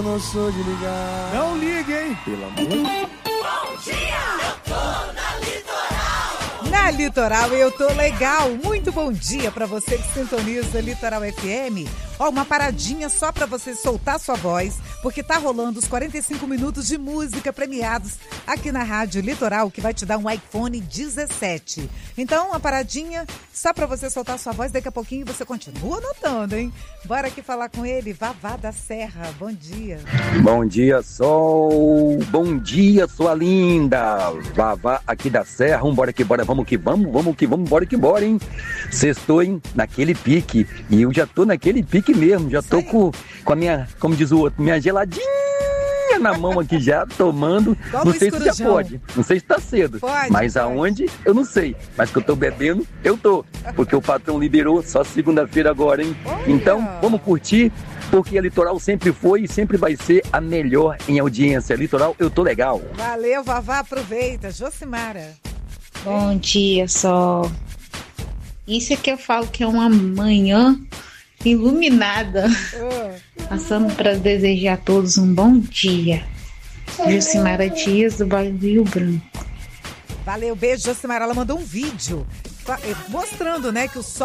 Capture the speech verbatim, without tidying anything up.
Não sou de ligar. Não ligue, hein? Pelo amor de Deus. Bom dia, eu tô na Litoral. Na Litoral eu tô legal. Muito bom dia pra você que sintoniza Litoral F M. Ó, uma paradinha só pra você soltar sua voz, porque tá rolando os quarenta e cinco minutos de música premiados aqui na Rádio Litoral, que vai te dar um iPhone dezessete. Então, uma paradinha só pra você soltar sua voz, daqui a pouquinho você continua anotando, hein? Bora aqui falar com ele, Vavá da Serra. Bom dia. Bom dia, Sol. Bom dia, sua linda. Vavá aqui da Serra. Vambora que bora, vamos que vamos, vamos que vamos, bora que bora, hein? Sextou, hein? Naquele pique. E eu já tô naquele pique mesmo. Já tô com, com a minha, como diz o outro, minha geladinha na mão aqui já, tomando. Como não sei se já escorujão. pode. Não sei se tá cedo. Pode, mas pode. aonde, eu não sei. Mas que eu tô bebendo, eu tô. Porque o patrão liberou só segunda-feira agora, hein? Olha. Então, vamos curtir. Porque a Litoral sempre foi e sempre vai ser a melhor em audiência. Litoral, eu tô legal. Valeu, Vavá, aproveita. Josimara. Bom dia, Sol. Isso é que eu falo que é uma manhã iluminada. Oh. Passando para desejar a todos um bom dia. Jucimara Dias, do bairro Rio Branco. Valeu, beijo, Josimara. Ela mandou um vídeo fa- eh, mostrando, né, que o sol